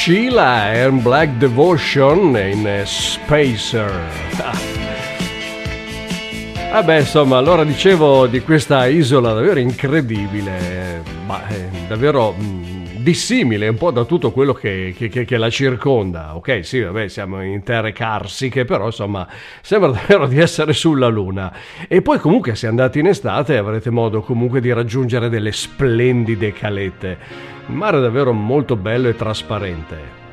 Sheila and Black Devotion in Spacer. Vabbè, insomma, allora dicevo di questa isola davvero incredibile, ma davvero dissimile un po' da tutto quello che la circonda. Ok, sì, vabbè, siamo in terre carsiche, però insomma sembra davvero di essere sulla Luna. E poi comunque se andate in estate avrete modo comunque di raggiungere delle splendide calette. Il mare è davvero molto bello e trasparente.